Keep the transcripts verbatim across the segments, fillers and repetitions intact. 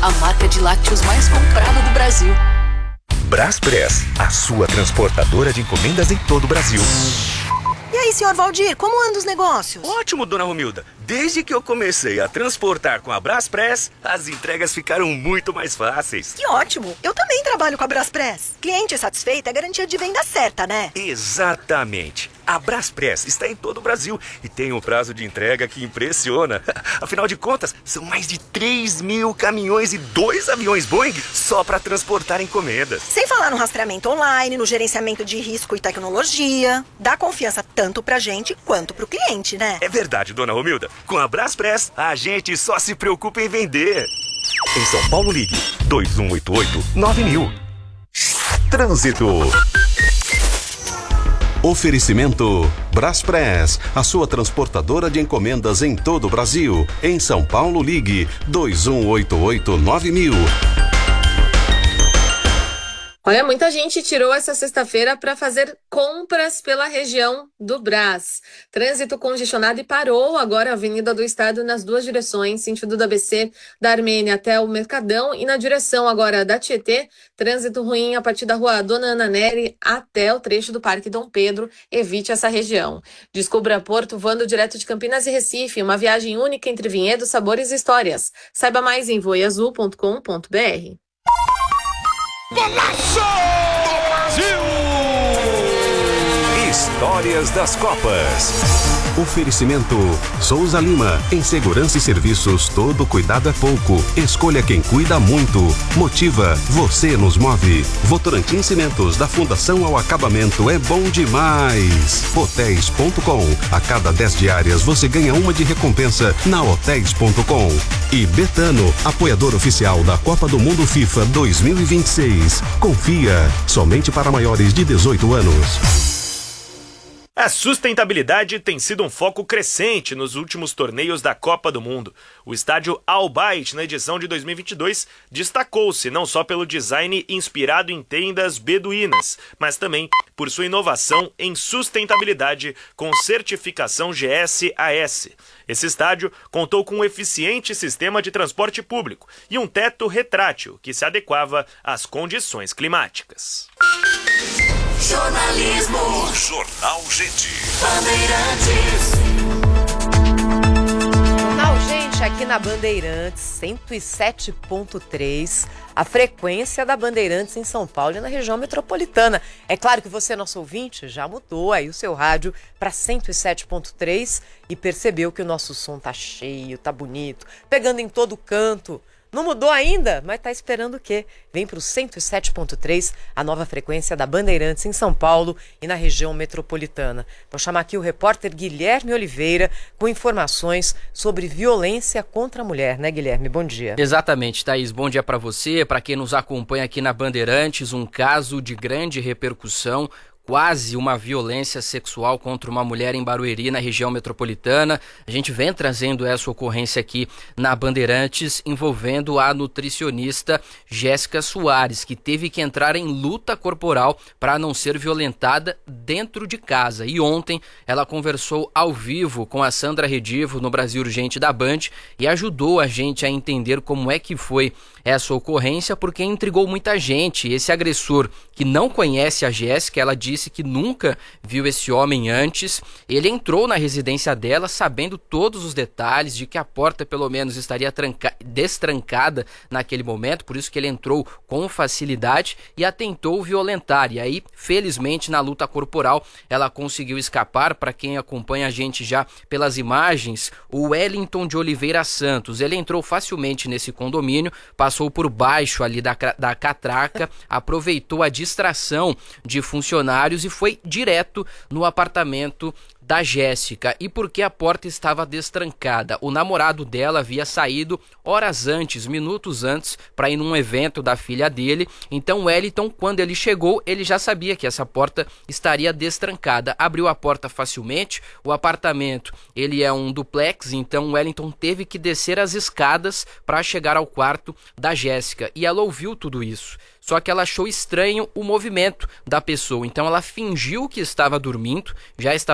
a marca de lácteos mais comprada do Brasil. Braspress, a sua transportadora de encomendas em todo o Brasil. E aí, senhor Valdir, como andam os negócios? Ótimo, dona Romilda. Desde que eu comecei a transportar com a Braspress, as entregas ficaram muito mais fáceis. Que ótimo! Eu também trabalho com a Braspress. Cliente satisfeito é garantia de venda certa, né? Exatamente. A Braspress está em todo o Brasil e tem um prazo de entrega que impressiona. Afinal de contas, são mais de três mil caminhões e dois aviões Boeing só para transportar encomendas. Sem falar no rastreamento online, no gerenciamento de risco e tecnologia. Dá confiança tanto pra gente quanto pro cliente, né? É verdade, dona Romilda. Com a Braspress, a gente só se preocupa em vender. Em São Paulo, ligue dois um oito oito nove mil. Trânsito. Oferecimento Braspress, a sua transportadora de encomendas em todo o Brasil. Em São Paulo, ligue dois um oito oito nove mil. Olha, muita gente tirou essa sexta-feira para fazer compras pela região do Brás. Trânsito congestionado e parou agora a Avenida do Estado nas duas direções, sentido da A B C, da Armênia até o Mercadão, e na direção agora da Tietê, trânsito ruim a partir da rua Dona Ana Nery até o trecho do Parque Dom Pedro. Evite essa região. Descubra Porto voando direto de Campinas e Recife, uma viagem única entre vinhedos, sabores e histórias. Saiba mais em voeazul ponto com ponto br. Golaço do Brasil! Histórias das Copas. Oferecimento Souza Lima. Em segurança e serviços, todo cuidado é pouco. Escolha quem cuida muito. Motiva, você nos move. Votorantim Cimentos, da Fundação ao Acabamento, é bom demais. Hotéis ponto com. A cada dez diárias você ganha uma de recompensa na hotéis ponto com. E Betano, apoiador oficial da Copa do Mundo FIFA dois mil e vinte e seis. Confia, somente para maiores de dezoito anos. A sustentabilidade tem sido um foco crescente nos últimos torneios da Copa do Mundo. O estádio Al Bayt, na edição de dois mil e vinte e dois, destacou-se não só pelo design inspirado em tendas beduínas, mas também por sua inovação em sustentabilidade com certificação G S A S. Esse estádio contou com um eficiente sistema de transporte público e um teto retrátil que se adequava às condições climáticas. Jornalismo. Jornal Gente. Bandeirantes. Jornal Gente aqui na Bandeirantes, cento e sete ponto três, a frequência da Bandeirantes em São Paulo e na região metropolitana. É claro que você, nosso ouvinte, já mudou aí o seu rádio para cento e sete ponto três e percebeu que o nosso som tá cheio, tá bonito, pegando em todo canto. Não mudou ainda? Mas tá esperando o quê? Vem para o cento e sete ponto três, a nova frequência da Bandeirantes em São Paulo e na região metropolitana. Vou chamar aqui o repórter Guilherme Oliveira com informações sobre violência contra a mulher, né, Guilherme? Bom dia. Exatamente, Thaís. Bom dia para você, para quem nos acompanha aqui na Bandeirantes, um caso de grande repercussão. Quase uma violência sexual contra uma mulher em Barueri, na região metropolitana. A gente vem trazendo essa ocorrência aqui na Bandeirantes, envolvendo a nutricionista Jéssica Soares, que teve que entrar em luta corporal para não ser violentada dentro de casa. E ontem ela conversou ao vivo com a Sandra Redivo no Brasil Urgente da Band e ajudou a gente a entender como é que foi essa ocorrência, porque intrigou muita gente. Esse agressor, que não conhece a Jéssica, ela disse que nunca viu esse homem antes. Ele entrou na residência dela sabendo todos os detalhes, de que a porta pelo menos estaria tranca- destrancada naquele momento, por isso que ele entrou com facilidade e a tentou violentar. E aí, felizmente, na luta corporal, ela conseguiu escapar. Para quem acompanha a gente já pelas imagens, o Wellington de Oliveira Santos, ele entrou facilmente nesse condomínio, passou por baixo ali da, da catraca, aproveitou a distração de funcionários e foi direto no apartamento da Jéssica. E porque a porta estava destrancada? O namorado dela havia saído horas antes, minutos antes, para ir num evento da filha dele. Então o Wellington, quando ele chegou, ele já sabia que essa porta estaria destrancada. Abriu a porta facilmente. O apartamento, ele é um duplex, então o Wellington teve que descer as escadas para chegar ao quarto da Jéssica. E ela ouviu tudo isso. Só que ela achou estranho o movimento da pessoa. Então ela fingiu que estava dormindo, já estava acordada,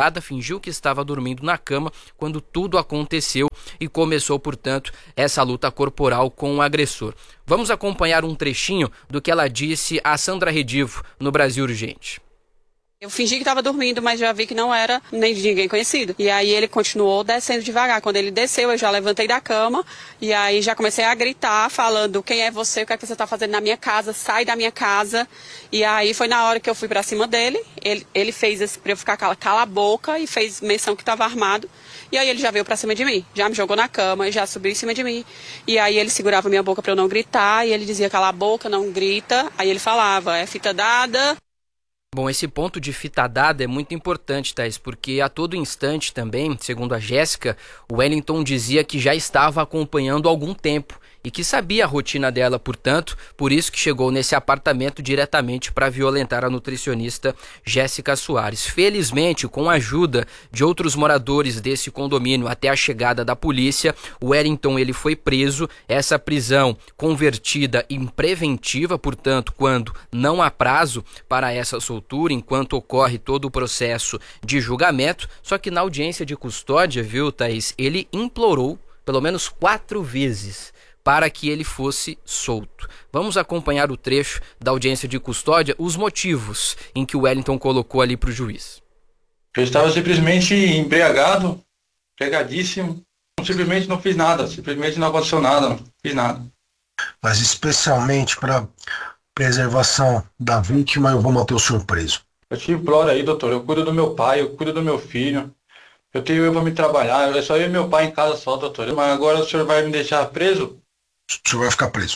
acordada, fingiu que estava dormindo na cama quando tudo aconteceu e começou, portanto, essa luta corporal com o agressor. Vamos acompanhar um trechinho do que ela disse a Sandra Redivo no Brasil Urgente. Eu fingi que estava dormindo, mas já vi que não era nem de ninguém conhecido. E aí ele continuou descendo devagar. Quando ele desceu, eu já levantei da cama e aí já comecei a gritar, falando: quem é você? O que é que você está fazendo na minha casa? Sai da minha casa. E aí foi na hora que eu fui para cima dele. Ele, ele fez esse para eu ficar cala, cala a boca e fez menção que estava armado. E aí ele já veio para cima de mim, já me jogou na cama, já subiu em cima de mim. E aí ele segurava minha boca para eu não gritar e ele dizia: cala a boca, não grita. Aí ele falava: é fita dada. Bom, esse ponto de fita dada é muito importante, Thaís, porque a todo instante também, segundo a Jéssica, o Wellington dizia que já estava acompanhando há algum tempo e que sabia a rotina dela, portanto, por isso que chegou nesse apartamento diretamente para violentar a nutricionista Jéssica Soares. Felizmente, com a ajuda de outros moradores desse condomínio até a chegada da polícia, o Wellington ele foi preso, essa prisão convertida em preventiva, portanto, quando não há prazo para essa soltura, enquanto ocorre todo o processo de julgamento, só que na audiência de custódia, viu, Thaís, ele implorou pelo menos quatro vezes para que ele fosse solto. Vamos acompanhar o trecho da audiência de custódia, os motivos em que o Wellington colocou ali para o juiz. Eu estava simplesmente embriagado, pegadíssimo, simplesmente não fiz nada, simplesmente não aconteceu nada, não fiz nada. Mas especialmente para preservação da vítima, eu vou manter o senhor preso. Eu te imploro aí, doutor, eu cuido do meu pai, eu cuido do meu filho, eu tenho eu para me trabalhar, é só eu e meu pai em casa só, doutor. Mas agora o senhor vai me deixar preso? O senhor vai ficar preso.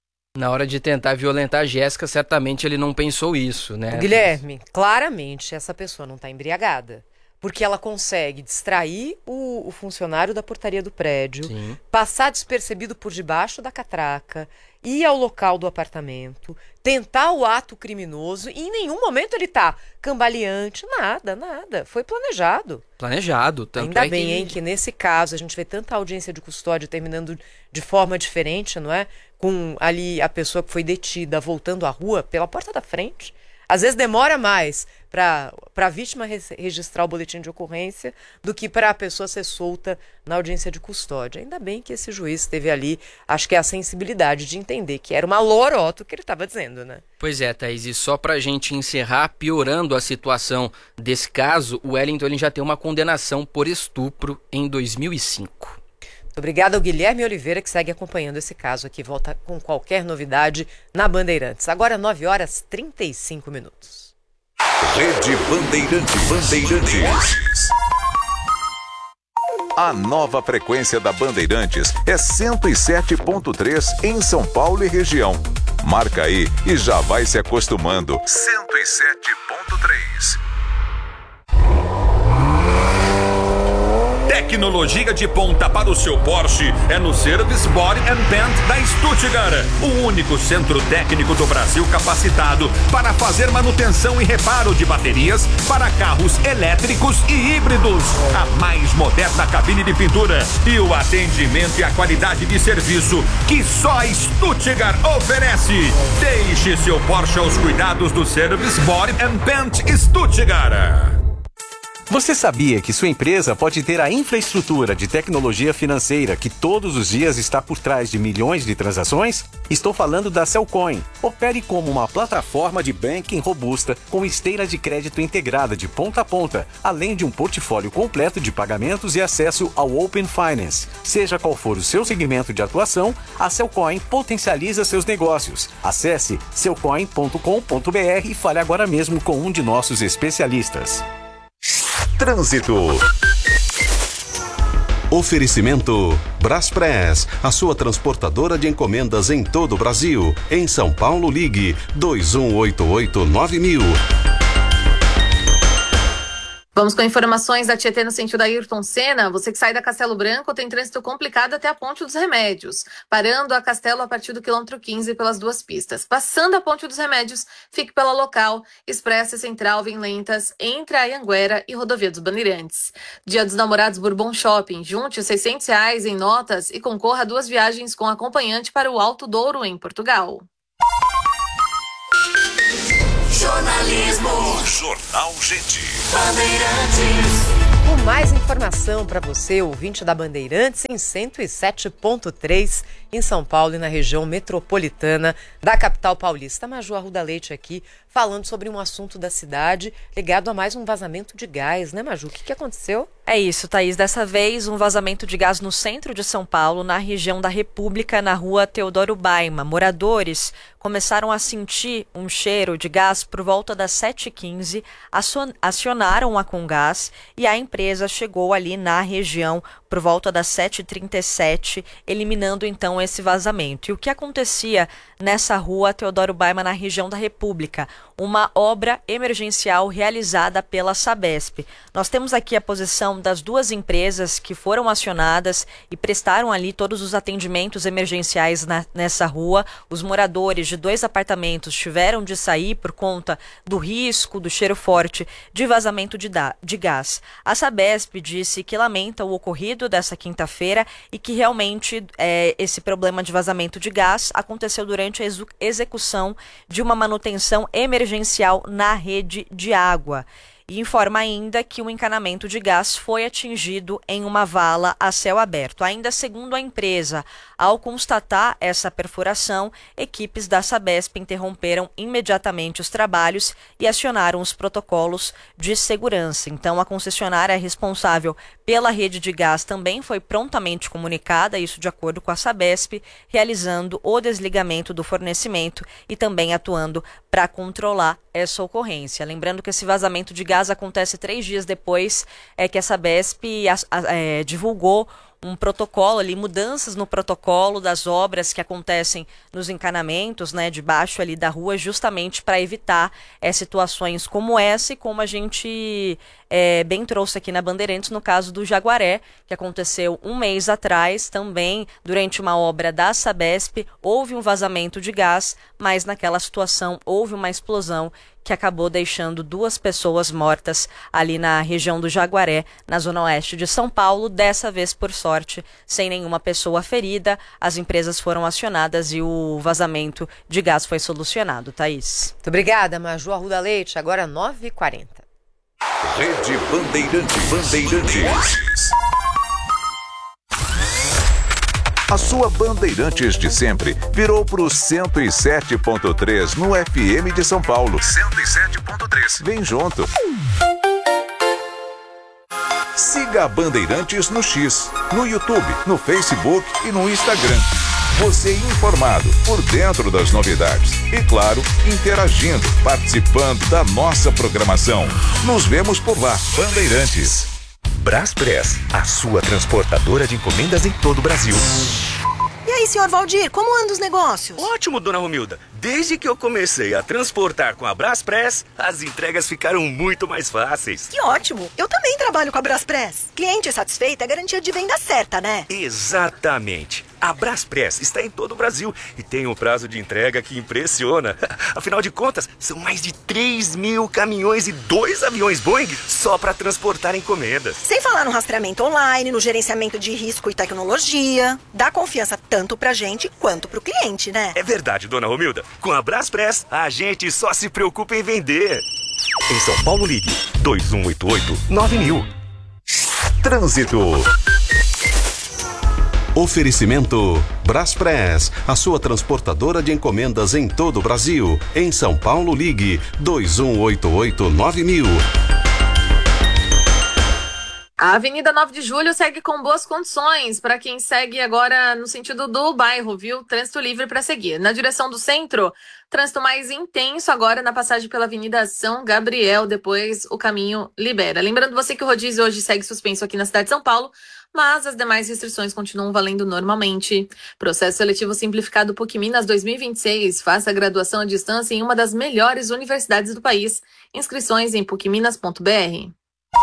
Na hora de tentar violentar a Jéssica, certamente ele não pensou isso, né? Guilherme, claramente essa pessoa não está embriagada. Porque ela consegue distrair o, o funcionário da portaria do prédio, Sim. passar despercebido por debaixo da catraca, ir ao local do apartamento, tentar o ato criminoso e em nenhum momento ele tá cambaleante, nada, nada. Foi planejado. Planejado. Tanto Ainda é bem, que... hein, que nesse caso a gente vê tanta audiência de custódia terminando de forma diferente, não é? Com ali a pessoa que foi detida voltando à rua pela porta da frente. Às vezes demora mais para a vítima re registrar o boletim de ocorrência do que para a pessoa ser solta na audiência de custódia. Ainda bem que esse juiz teve ali, acho que é a sensibilidade de entender que era uma lorota o que ele estava dizendo, né? Pois é, Thaís, e só para a gente encerrar, piorando a situação desse caso, o Wellington ele já tem uma condenação por estupro em dois mil e cinco. Muito obrigada ao Guilherme Oliveira, que segue acompanhando esse caso aqui. Volta com qualquer novidade na Bandeirantes. Agora nove horas e trinta e cinco minutos. Rede Bandeirantes. Bandeirantes. A nova frequência da Bandeirantes é cento e sete ponto três em São Paulo e região. Marca aí e já vai se acostumando. cento e sete ponto três. Tecnologia de ponta para o seu Porsche é no Service Body and Paint da Stuttgart, o único centro técnico do Brasil capacitado para fazer manutenção e reparo de baterias para carros elétricos e híbridos. A mais moderna cabine de pintura e o atendimento e a qualidade de serviço que só a Stuttgart oferece. Deixe seu Porsche aos cuidados do Service Body and Paint Stuttgart. Você sabia que sua empresa pode ter a infraestrutura de tecnologia financeira que todos os dias está por trás de milhões de transações? Estou falando da Cellcoin. Opere como uma plataforma de banking robusta com esteira de crédito integrada de ponta a ponta, além de um portfólio completo de pagamentos e acesso ao Open Finance. Seja qual for o seu segmento de atuação, a Cellcoin potencializa seus negócios. Acesse cellcoin ponto com ponto br e fale agora mesmo com um de nossos especialistas. Trânsito. Oferecimento Braspress, a sua transportadora de encomendas em todo o Brasil. Em São Paulo, ligue dois um oito oito nove mil. Vamos com informações da Tietê no sentido da Ayrton Senna. Você que sai da Castelo Branco tem trânsito complicado até a Ponte dos Remédios, parando a Castelo a partir do quilômetro quinze pelas duas pistas. Passando a Ponte dos Remédios, fique pela local, Expressa Central vem lentas entre a Anhanguera e Rodovia dos Bandeirantes. Dia dos Namorados Bourbon Shopping, junte os seiscentos reais em notas e concorra a duas viagens com acompanhante para o Alto Douro em Portugal. Jornalismo. Jornal Gente. Bandeirantes. Com mais informação para você, ouvinte da Bandeirantes, em cento e sete ponto três em São Paulo e na região metropolitana da capital paulista. Maju Arruda Leite aqui, falando sobre um assunto da cidade ligado a mais um vazamento de gás, né, Maju? O que, que aconteceu? É isso, Thaís. Dessa vez, um vazamento de gás no centro de São Paulo, na região da República, na rua Teodoro Baima. Moradores começaram a sentir um cheiro de gás por volta das sete e quinze, acionaram a Comgás e a empresa chegou ali na região por volta das sete e trinta e sete, eliminando então esse vazamento. E o que acontecia nessa rua Teodoro Baima, na região da República? Uma obra emergencial realizada pela Sabesp. Nós temos aqui a posição das duas empresas que foram acionadas e prestaram ali todos os atendimentos emergenciais na, nessa rua. Os moradores de dois apartamentos tiveram de sair por conta do risco, do cheiro forte de vazamento de, da, de gás. A Sabesp disse que lamenta o ocorrido dessa quinta-feira e que realmente é, esse problema de vazamento de gás aconteceu durante a execução de uma manutenção emergencial na rede de água. E informa ainda que o encanamento de gás foi atingido em uma vala a céu aberto. Ainda segundo a empresa, ao constatar essa perfuração, equipes da Sabesp interromperam imediatamente os trabalhos e acionaram os protocolos de segurança. Então, a concessionária responsável pela rede de gás também foi prontamente comunicada, isso de acordo com a Sabesp, realizando o desligamento do fornecimento e também atuando para controlar essa ocorrência. Lembrando que esse vazamento de gás acontece três dias depois é, que a Sabesp é, divulgou um protocolo ali, mudanças no protocolo das obras que acontecem nos encanamentos, né, debaixo ali da rua, justamente para evitar é, situações como essa e como a gente é, bem trouxe aqui na Bandeirantes, no caso do Jaguaré, que aconteceu um mês atrás, também durante uma obra da Sabesp, houve um vazamento de gás, mas naquela situação houve uma explosão que acabou deixando duas pessoas mortas ali na região do Jaguaré, na zona oeste de São Paulo, dessa vez, por sorte, sem nenhuma pessoa ferida. As empresas foram acionadas e o vazamento de gás foi solucionado. Thaís. Muito obrigada, Maju Arruda Leite. Agora nove e quarenta. Rede Bandeirantes. Bandeirantes. A sua Bandeirantes de sempre virou pro cento e sete ponto três no F M de São Paulo. cento e sete ponto três. Vem junto. Siga a Bandeirantes no X, no YouTube, no Facebook e no Instagram. Você informado, por dentro das novidades. E claro, interagindo, participando da nossa programação. Nos vemos por lá. Bandeirantes. Braspress, a sua transportadora de encomendas em todo o Brasil. E aí, senhor Valdir, como andam os negócios? Ótimo, dona Romilda. Desde que eu comecei a transportar com a Braspress, as entregas ficaram muito mais fáceis. Que ótimo! Eu também trabalho com a Braspress. Cliente satisfeito é garantia de venda certa, né? Exatamente. A Braspress está em todo o Brasil e tem um prazo de entrega que impressiona. Afinal de contas, são mais de três mil caminhões e dois aviões Boeing só para transportar encomendas. Sem falar no rastreamento online, no gerenciamento de risco e tecnologia. Dá confiança tanto pra gente quanto pro cliente, né? É verdade, dona Romilda. Com a Braspress, a gente só se preocupa em vender. Em São Paulo, ligue dois um oito oito nove mil. Trânsito. Oferecimento Braspress, a sua transportadora de encomendas em todo o Brasil. Em São Paulo, ligue dois um oito oito nove mil. A Avenida nove de Julho segue com boas condições para quem segue agora no sentido do bairro, viu? Trânsito livre para seguir. Na direção do centro, trânsito mais intenso agora na passagem pela Avenida São Gabriel, depois o caminho libera. Lembrando você que o rodízio hoje segue suspenso aqui na cidade de São Paulo, mas as demais restrições continuam valendo normalmente. Processo seletivo simplificado PUC Minas dois mil e vinte e seis. Faça a graduação à distância em uma das melhores universidades do país. Inscrições em puc minas ponto b r.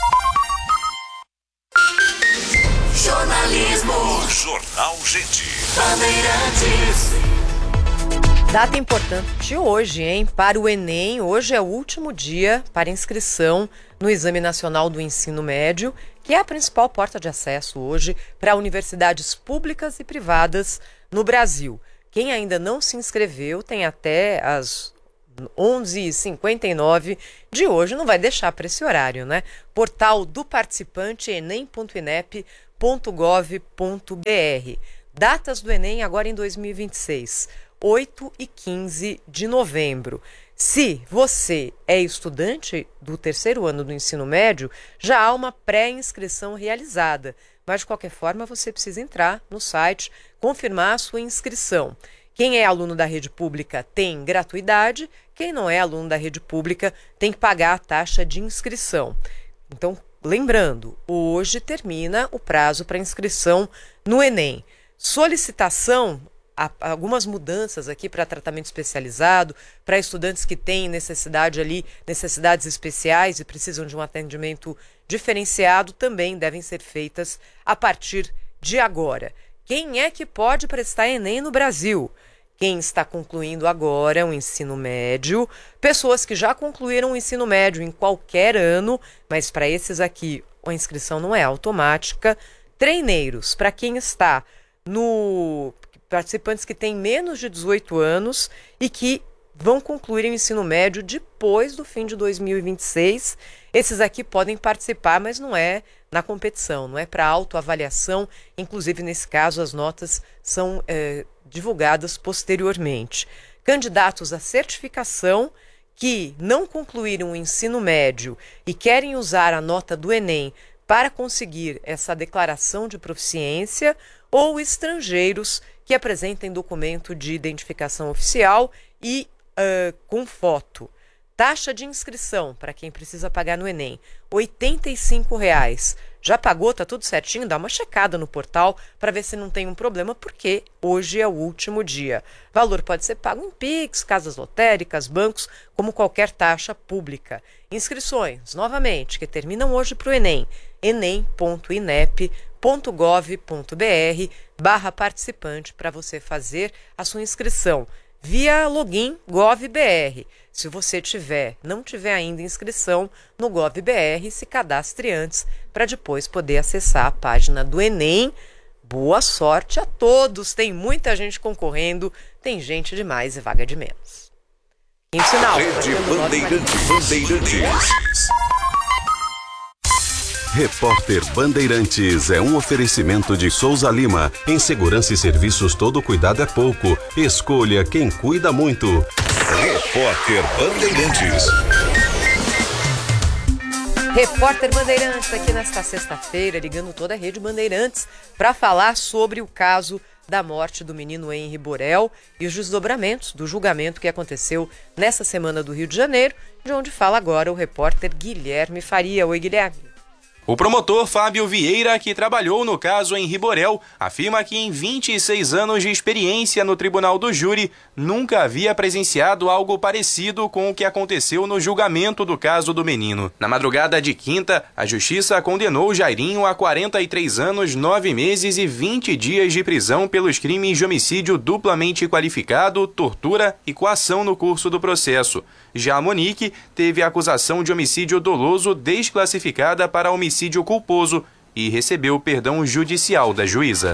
Jornalismo. Jornal Gente. Bandeirantes. Data importante hoje, hein? Para o Enem, hoje é o último dia para inscrição no Exame Nacional do Ensino Médio, que é a principal porta de acesso hoje para universidades públicas e privadas no Brasil. Quem ainda não se inscreveu tem até as onze e cinquenta e nove de hoje, não vai deixar para esse horário, né? Portal do participante, enem ponto inep ponto gov ponto br. Datas do Enem agora em dois mil e vinte e seis, oito e quinze de novembro. Se você é estudante do terceiro ano do ensino médio, já há uma pré-inscrição realizada, mas de qualquer forma você precisa entrar no site, confirmar a sua inscrição. Quem é aluno da rede pública tem gratuidade, quem não é aluno da rede pública tem que pagar a taxa de inscrição. Então, lembrando, hoje termina o prazo para inscrição no Enem. Solicitação, há algumas mudanças aqui para tratamento especializado, para estudantes que têm necessidade ali, necessidades especiais e precisam de um atendimento diferenciado, também devem ser feitas a partir de agora. Quem é que pode prestar Enem no Brasil? Quem está concluindo agora o ensino médio, pessoas que já concluíram o ensino médio em qualquer ano, mas para esses aqui a inscrição não é automática, treineiros, para quem está no participantes que têm menos de dezoito anos e que vão concluir o ensino médio depois do fim de dois mil e vinte e seis. Esses aqui podem participar, mas não é na competição, não é para autoavaliação. Inclusive, nesse caso, as notas são é, divulgadas posteriormente. Candidatos à certificação que não concluíram o ensino médio e querem usar a nota do Enem para conseguir essa declaração de proficiência, ou estrangeiros que apresentem documento de identificação oficial e uh, com foto. Taxa de inscrição para quem precisa pagar no Enem, oitenta e cinco reais. Já pagou? Tá tudo certinho? Dá uma checada no portal para ver se não tem um problema, porque hoje é o último dia. Valor pode ser pago em Pix, casas lotéricas, bancos, como qualquer taxa pública. Inscrições, novamente, que terminam hoje para o Enem, enem ponto inep ponto gov ponto br barra participante para você fazer a sua inscrição via login GovBR. Se você tiver, não tiver ainda inscrição no GovBR, se cadastre antes para depois poder acessar a página do Enem. Boa sorte a todos, tem muita gente concorrendo, tem gente de mais e vaga de menos. Em sinal, Rede Bandeirantes. Bandeirantes. Repórter Bandeirantes é um oferecimento de Souza Lima. Em segurança e serviços, todo cuidado é pouco. Escolha quem cuida muito. Repórter Bandeirantes. Repórter Bandeirantes aqui nesta sexta-feira, ligando toda a rede Bandeirantes para falar sobre o caso da morte do menino Henri Borel e os desdobramentos do julgamento que aconteceu nessa semana do Rio de Janeiro, de onde fala agora o repórter Guilherme Faria. Oi, Guilherme. O promotor Fábio Vieira, que trabalhou no caso Henri Borel, afirma que em vinte e seis anos de experiência no Tribunal do Júri, nunca havia presenciado algo parecido com o que aconteceu no julgamento do caso do menino. Na madrugada de quinta, a Justiça condenou Jairinho a quarenta e três anos, nove meses e vinte dias de prisão pelos crimes de homicídio duplamente qualificado, tortura e coação no curso do processo. Já a Monique teve a acusação de homicídio doloso desclassificada para homicídio culposo e recebeu perdão judicial da juíza.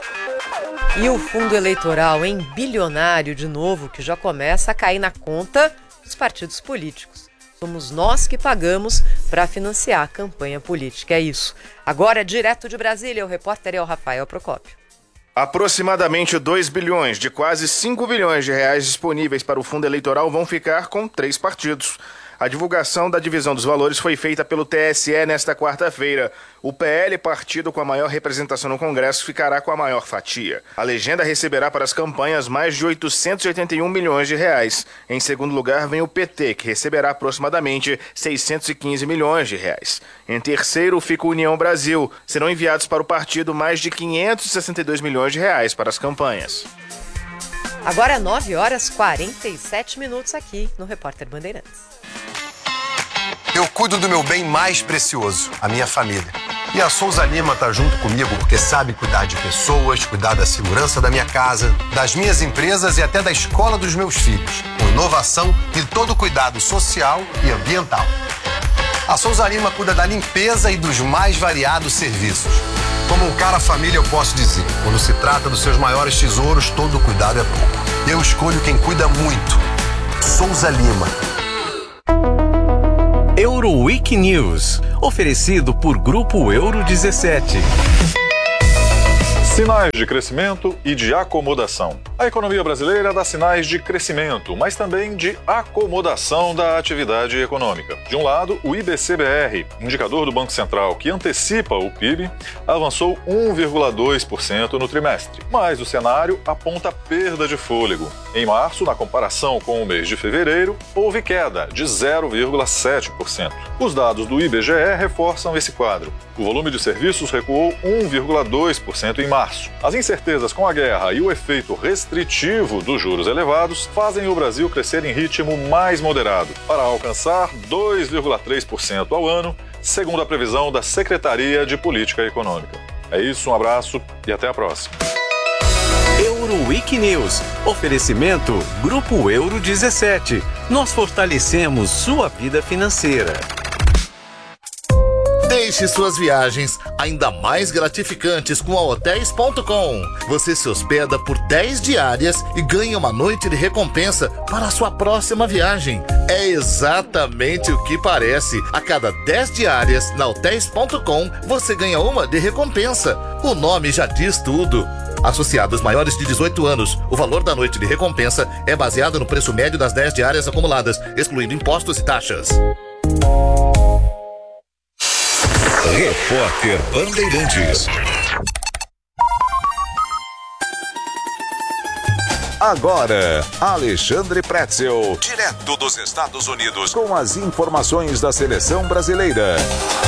E o fundo eleitoral, hein, bilionário de novo, que já começa a cair na conta dos partidos políticos. Somos nós que pagamos para financiar a campanha política, é isso. Agora, direto de Brasília, o repórter é o Rafael Procópio. Aproximadamente dois bilhões de quase cinco bilhões de reais disponíveis para o fundo eleitoral vão ficar com três partidos. A divulgação da divisão dos valores foi feita pelo T S E nesta quarta-feira. O P L, partido com a maior representação no Congresso, ficará com a maior fatia. A legenda receberá para as campanhas mais de oitocentos e oitenta e um milhões de reais. Em segundo lugar vem o P T, que receberá aproximadamente seiscentos e quinze milhões de reais. Em terceiro fica o União Brasil. Serão enviados para o partido mais de quinhentos e sessenta e dois milhões de reais para as campanhas. Agora nove horas e quarenta e sete minutos aqui no Repórter Bandeirantes. Eu cuido do meu bem mais precioso, a minha família. E a Souza Lima tá junto comigo porque sabe cuidar de pessoas, cuidar da segurança da minha casa, das minhas empresas e até da escola dos meus filhos, com inovação e todo o cuidado social e ambiental. A Souza Lima cuida da limpeza e dos mais variados serviços. Como um cara família, eu posso dizer, quando se trata dos seus maiores tesouros, todo cuidado é pouco. Eu escolho quem cuida muito. Souza Lima. Euroweek News, oferecido por Grupo Euro dezessete. Sinais de crescimento e de acomodação. A economia brasileira dá sinais de crescimento, mas também de acomodação da atividade econômica. De um lado, o I B C B R, indicador do Banco Central que antecipa o P I B, avançou um vírgula dois por cento no trimestre, mas o cenário aponta perda de fôlego. Em março, na comparação com o mês de fevereiro, houve queda de zero vírgula sete por cento. Os dados do I B G E reforçam esse quadro. O volume de serviços recuou um vírgula dois por cento em março. As incertezas com a guerra e o efeito restritivo dos juros elevados fazem o Brasil crescer em ritmo mais moderado, para alcançar dois vírgula três por cento ao ano, segundo a previsão da Secretaria de Política Econômica. É isso, um abraço e até a próxima. Euroweek News, oferecimento Grupo Euro dezessete. Nós fortalecemos sua vida financeira. Deixe suas viagens ainda mais gratificantes com a hotéis ponto com. Você se hospeda por dez diárias e ganha uma noite de recompensa para a sua próxima viagem. É exatamente o que parece. A cada dez diárias na hotéis ponto com, você ganha uma de recompensa. O nome já diz tudo. Associados maiores de dezoito anos, o valor da noite de recompensa é baseado no preço médio das dez diárias acumuladas, excluindo impostos e taxas. Repórter Bandeirantes. Agora, Alexandre Pretzel, direto dos Estados Unidos, com as informações da seleção brasileira.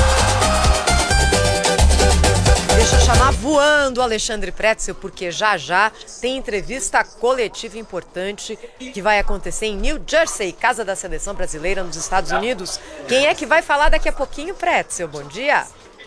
Deixa eu chamar voando o Alexandre Pretzel, porque já já tem entrevista coletiva importante que vai acontecer em New Jersey, casa da seleção brasileira nos Estados Unidos. Quem é que vai falar daqui a pouquinho, Pretzel? Bom dia.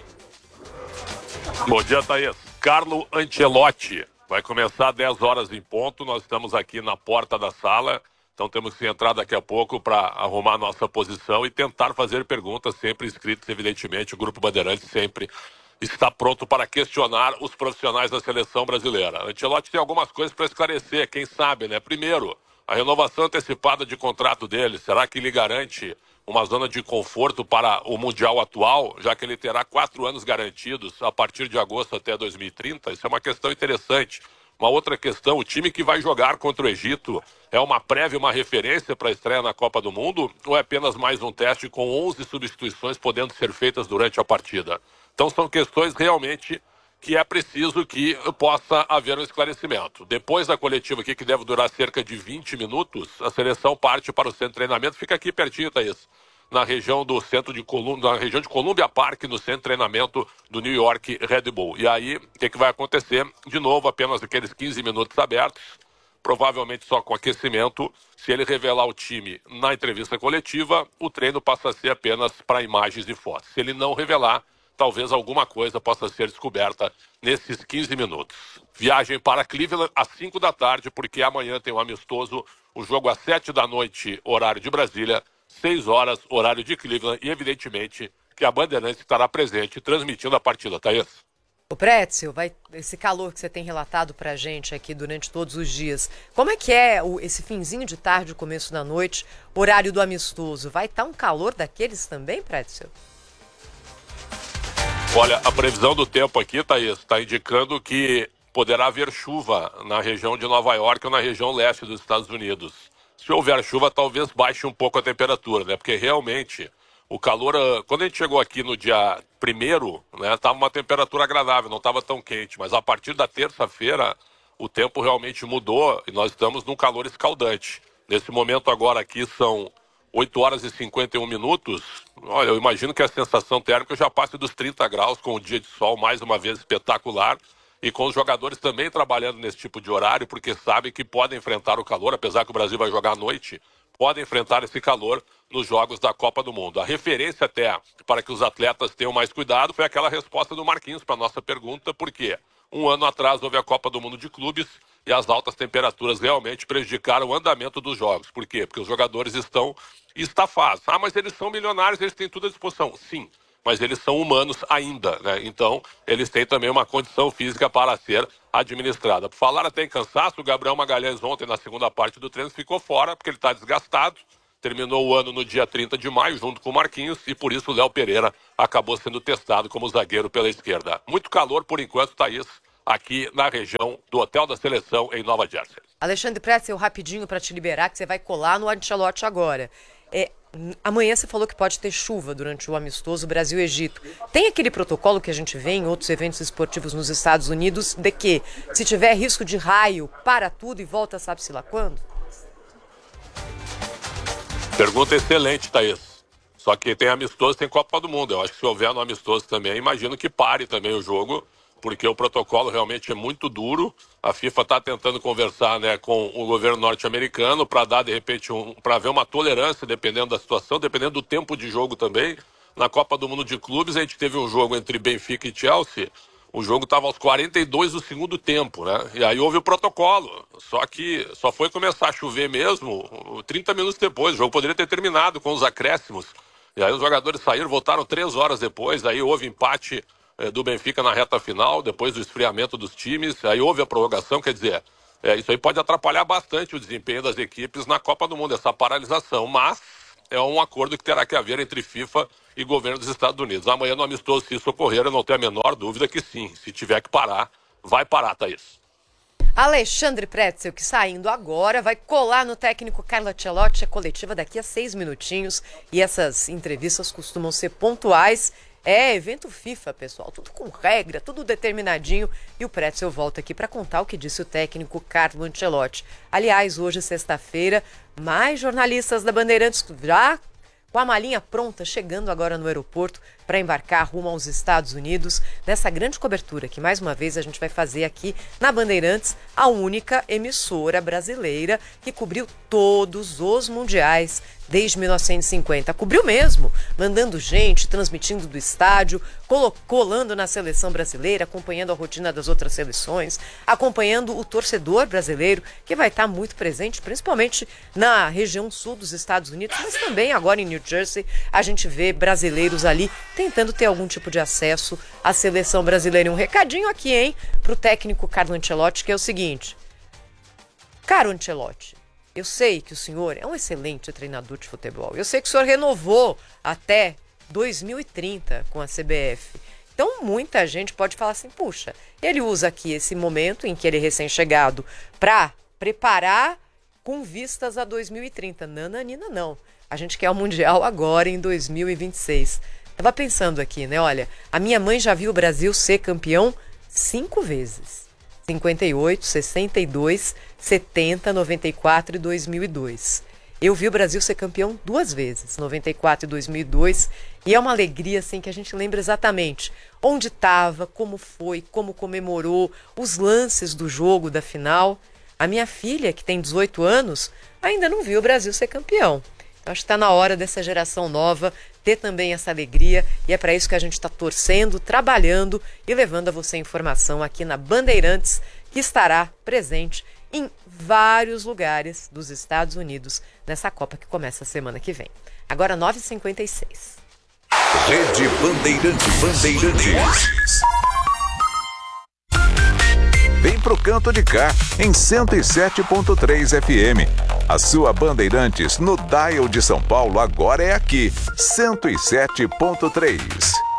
Bom dia, Thaís. Carlo Ancelotti. Vai começar às dez horas em ponto. Nós estamos aqui na porta da sala, então temos que entrar daqui a pouco para arrumar a nossa posição e tentar fazer perguntas sempre escritas, evidentemente. O Grupo Bandeirantes sempre está pronto para questionar os profissionais da seleção brasileira. Ancelotti tem algumas coisas para esclarecer, quem sabe, né? Primeiro, a renovação antecipada de contrato dele, será que lhe garante uma zona de conforto para o Mundial atual, já que ele terá quatro anos garantidos a partir de agosto até dois mil e trinta? Isso é uma questão interessante. Uma outra questão, o time que vai jogar contra o Egito é uma prévia, uma referência para a estreia na Copa do Mundo ou é apenas mais um teste com onze substituições podendo ser feitas durante a partida? Então são questões realmente que é preciso que possa haver um esclarecimento. Depois da coletiva aqui, que deve durar cerca de vinte minutos, a seleção parte para o centro de treinamento, fica aqui pertinho, Thaís, na região do centro de Colômbia, na região de Columbia Park, no centro de treinamento do New York Red Bull. E aí, o que, que vai acontecer? De novo, apenas aqueles quinze minutos abertos, provavelmente só com aquecimento. Se ele revelar o time na entrevista coletiva, o treino passa a ser apenas para imagens e fotos. Se ele não revelar, talvez alguma coisa possa ser descoberta nesses quinze minutos. Viagem para Cleveland às cinco da tarde, porque amanhã tem um amistoso, o jogo às sete da noite, horário de Brasília, seis horas, horário de Cleveland, e evidentemente que a Bandeirantes estará presente transmitindo a partida, Thaís. O Pretzel, vai, esse calor que você tem relatado pra gente aqui durante todos os dias, como é que é o, esse finzinho de tarde, o começo da noite, horário do amistoso? Vai estar um calor daqueles também, Pretzel? Olha, a previsão do tempo aqui, Thaís, está indicando que poderá haver chuva na região de Nova York ou na região leste dos Estados Unidos. Se houver chuva, talvez baixe um pouco a temperatura, né? Porque realmente o calor, quando a gente chegou aqui no dia primeiro, né, estava uma temperatura agradável, não estava tão quente. Mas a partir da terça-feira, o tempo realmente mudou e nós estamos num calor escaldante. Nesse momento agora aqui são oito horas e cinquenta e um minutos. Olha, eu imagino que a sensação térmica já passe dos trinta graus, com o dia de sol mais uma vez espetacular, e com os jogadores também trabalhando nesse tipo de horário, porque sabem que podem enfrentar o calor, apesar que o Brasil vai jogar à noite, podem enfrentar esse calor nos jogos da Copa do Mundo. A referência até para que os atletas tenham mais cuidado foi aquela resposta do Marquinhos para a nossa pergunta, por quê? Um ano atrás houve a Copa do Mundo de Clubes e as altas temperaturas realmente prejudicaram o andamento dos jogos. Por quê? Porque os jogadores estão estafados. Ah, mas eles são milionários, eles têm tudo à disposição. Sim, mas eles são humanos ainda, né? Então, eles têm também uma condição física para ser administrada. Por falar até em cansaço, o Gabriel Magalhães ontem, na segunda parte do treino, ficou fora, porque ele está desgastado. Terminou o ano no dia trinta de maio, junto com o Marquinhos, e por isso o Léo Pereira acabou sendo testado como zagueiro pela esquerda. Muito calor, por enquanto, Thaís, aqui na região do Hotel da Seleção, em Nova Jersey. Alexandre Pretzel, rapidinho para te liberar, que você vai colar no Ancelotti agora. É, amanhã você falou que pode ter chuva durante o amistoso Brasil-Egito. Tem aquele protocolo que a gente vê em outros eventos esportivos nos Estados Unidos, de que se tiver risco de raio, para tudo e volta sabe-se lá quando? Pergunta excelente, Thaís. Só que tem amistoso, tem Copa do Mundo. Eu acho que se houver no amistoso também, imagino que pare também o jogo, porque o protocolo realmente é muito duro. A FIFA está tentando conversar, né, com o governo norte-americano para dar, de repente, um, para haver uma tolerância, dependendo da situação, dependendo do tempo de jogo também. Na Copa do Mundo de Clubes, a gente teve um jogo entre Benfica e Chelsea. O jogo estava aos quarenta e dois do segundo tempo, né? E aí houve o protocolo. Só que só foi começar a chover mesmo trinta minutos depois. O jogo poderia ter terminado com os acréscimos. E aí os jogadores saíram, voltaram três horas depois. Aí houve empate eh, do Benfica na reta final, depois do esfriamento dos times. Aí houve a prorrogação, quer dizer, é, isso aí pode atrapalhar bastante o desempenho das equipes na Copa do Mundo, essa paralisação. Mas é um acordo que terá que haver entre FIFA e governo dos Estados Unidos. Amanhã no amistoso, se isso ocorrer, eu não tenho a menor dúvida que sim. Se tiver que parar, vai parar, Thaís. Alexandre Pretzel, que saindo agora, vai colar no técnico Carlo Ancelotti, a coletiva daqui a seis minutinhos. E essas entrevistas costumam ser pontuais. É evento FIFA, pessoal, tudo com regra, tudo determinadinho. E o Pretzel volta aqui para contar o que disse o técnico Carlo Ancelotti. Aliás, hoje, sexta-feira, mais jornalistas da Bandeirantes já com a malinha pronta, chegando agora no aeroporto para embarcar rumo aos Estados Unidos, nessa grande cobertura que, mais uma vez, a gente vai fazer aqui na Bandeirantes, a única emissora brasileira que cobriu todos os mundiais desde mil novecentos e cinquenta. Cobriu mesmo, mandando gente, transmitindo do estádio, colando na seleção brasileira, acompanhando a rotina das outras seleções, acompanhando o torcedor brasileiro, que vai estar muito presente, principalmente na região sul dos Estados Unidos, mas também agora em New Jersey, a gente vê brasileiros ali tentando ter algum tipo de acesso à seleção brasileira. E um recadinho aqui, hein, pro técnico Carlo Ancelotti, que é o seguinte: caro Ancelotti, eu sei que o senhor é um excelente treinador de futebol. Eu sei que o senhor renovou até dois mil e trinta com a C B F. Então, muita gente pode falar assim, puxa, ele usa aqui esse momento em que ele é recém-chegado para preparar com vistas a dois mil e trinta. Nananina, não. A gente quer o Mundial agora, em dois mil e vinte e seis. Tava pensando aqui, né? Olha, a minha mãe já viu o Brasil ser campeão cinco vezes. cinquenta e oito, sessenta e dois, setenta, noventa e quatro e dois mil e dois. Eu vi o Brasil ser campeão duas vezes, noventa e quatro e dois mil e dois, e é uma alegria assim que a gente lembra exatamente onde estava, como foi, como comemorou, os lances do jogo da final. A minha filha, que tem dezoito anos, ainda não viu o Brasil ser campeão. Então acho que está na hora dessa geração nova ter também essa alegria, e é para isso que a gente está torcendo, trabalhando e levando a você informação aqui na Bandeirantes, que estará presente em vários lugares dos Estados Unidos nessa Copa que começa a semana que vem. Agora nove e cinquenta e seis. Rede Bandeirantes. Bandeirantes. Vem pro canto de cá, em cento e sete ponto três F M. A sua Bandeirantes no dial de São Paulo agora é aqui, cento e sete ponto três.